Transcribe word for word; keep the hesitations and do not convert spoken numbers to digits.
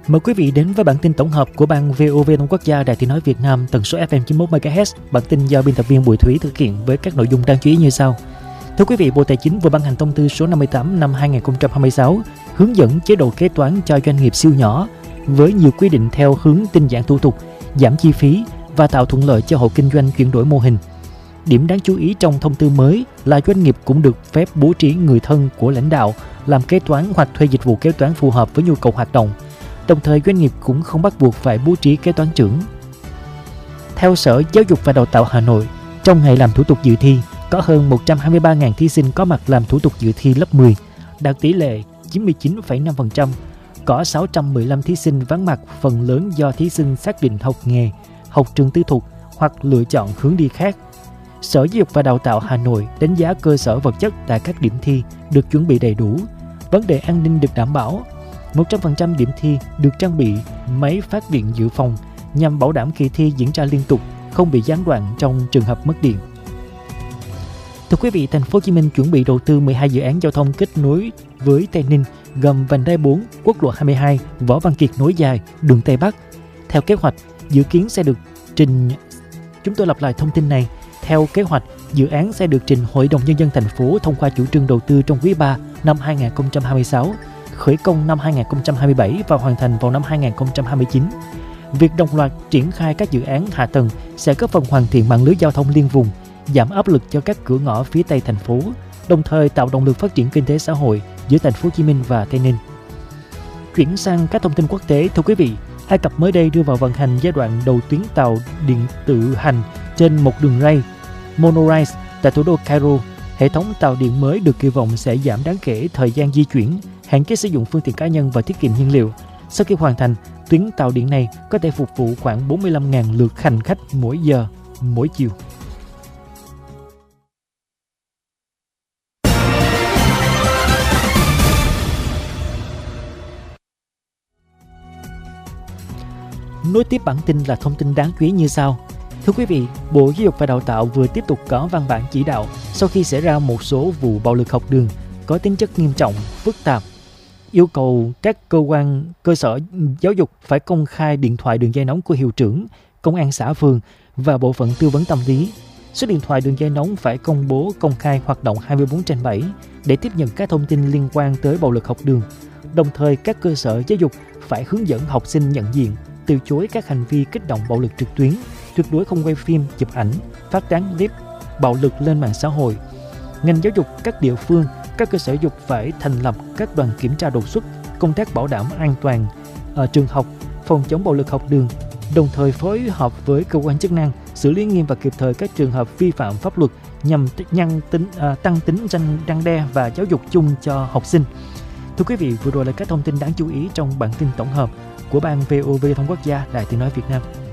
Mời quý vị đến với bản tin tổng hợp của Ban vê o vê Thông Quốc gia Đài Tiếng nói Việt Nam tần số ép em chín mươi mốt mê ga héc. Bản tin do biên tập viên Bùi Thúy thực hiện với các nội dung đáng chú ý như sau. Thưa quý vị, Bộ Tài chính vừa ban hành thông tư số năm mươi tám năm hai nghìn không trăm hai mươi sáu hướng dẫn chế độ kế toán cho doanh nghiệp siêu nhỏ với nhiều quy định theo hướng tinh giản thủ tục, giảm chi phí và tạo thuận lợi cho hộ kinh doanh chuyển đổi mô hình. Điểm đáng chú ý trong thông tư mới là doanh nghiệp cũng được phép bố trí người thân của lãnh đạo làm kế toán hoặc thuê dịch vụ kế toán phù hợp với nhu cầu hoạt động. Đồng thời doanh nghiệp cũng không bắt buộc phải bố trí kế toán trưởng. Theo Sở Giáo dục và Đào tạo Hà Nội, trong ngày làm thủ tục dự thi, có hơn một trăm hai mươi ba nghìn thí sinh có mặt làm thủ tục dự thi lớp mười, đạt tỷ lệ chín mươi chín phẩy năm phần trăm. Có sáu trăm mười lăm thí sinh vắng mặt, phần lớn do thí sinh xác định học nghề, học trường tư thục hoặc lựa chọn hướng đi khác. Sở Giáo dục và Đào tạo Hà Nội đánh giá cơ sở vật chất tại các điểm thi được chuẩn bị đầy đủ, vấn đề an ninh được đảm bảo. một trăm phần trăm điểm thi được trang bị máy phát điện dự phòng nhằm bảo đảm kỳ thi diễn ra liên tục, không bị gián đoạn trong trường hợp mất điện. Thưa quý vị, thành phố Hồ Chí Minh chuẩn bị đầu tư mười hai dự án giao thông kết nối với Tây Ninh gồm vành đai bốn, quốc lộ hai mươi hai, Võ Văn Kiệt nối dài, đường Tây Bắc. Theo kế hoạch, dự kiến sẽ được trình Chúng tôi lặp lại thông tin này. Theo kế hoạch, dự án sẽ được trình Hội đồng Nhân dân thành phố thông qua chủ trương đầu tư trong quý ba năm hai nghìn không trăm hai mươi sáu, khởi công năm hai nghìn không trăm hai mươi bảy và hoàn thành vào năm hai nghìn không trăm hai mươi chín. Việc đồng loạt triển khai các dự án hạ tầng sẽ góp phần hoàn thiện mạng lưới giao thông liên vùng, giảm áp lực cho các cửa ngõ phía Tây thành phố, đồng thời tạo động lực phát triển kinh tế xã hội giữa thành phố Hồ Chí Minh và Tây Ninh. Chuyển sang các thông tin quốc tế, thưa quý vị, Ai Cập mới đây đưa vào vận hành giai đoạn đầu tuyến tàu điện tự hành trên một đường ray monorail tại thủ đô Cairo. Hệ thống tàu điện mới được kỳ vọng sẽ giảm đáng kể thời gian di chuyển, hạn chế sử dụng phương tiện cá nhân và tiết kiệm nhiên liệu. Sau khi hoàn thành, tuyến tàu điện này có thể phục vụ khoảng bốn mươi lăm nghìn lượt hành khách mỗi giờ, mỗi chiều. Nối tiếp bản tin là thông tin đáng chú ý như sau. Thưa quý vị, Bộ Giáo dục và Đào tạo vừa tiếp tục có văn bản chỉ đạo sau khi xảy ra một số vụ bạo lực học đường có tính chất nghiêm trọng, phức tạp, yêu cầu các cơ quan, cơ sở giáo dục phải công khai điện thoại đường dây nóng của hiệu trưởng, công an xã phường và bộ phận tư vấn tâm lý. Số điện thoại đường dây nóng phải công bố công khai hoạt động hai mươi bốn trên bảy để tiếp nhận các thông tin liên quan tới bạo lực học đường. Đồng thời, các cơ sở giáo dục phải hướng dẫn học sinh nhận diện, từ chối các hành vi kích động bạo lực trực tuyến, tuyệt đối không quay phim, chụp ảnh, phát tán clip bạo lực lên mạng xã hội. Ngành giáo dục các địa phương, các cơ sở giáo dục phải thành lập các đoàn kiểm tra đột xuất, công tác bảo đảm an toàn ở trường học, phòng chống bạo lực học đường, đồng thời phối hợp với cơ quan chức năng xử lý nghiêm và kịp thời các trường hợp vi phạm pháp luật nhằm nhân tính, à, tăng tính răn răn đe và giáo dục chung cho học sinh. Thưa quý vị, vừa rồi là các thông tin đáng chú ý trong bản tin tổng hợp của Ban vê o vê Thông Quốc gia Đài Tiếng nói Việt Nam.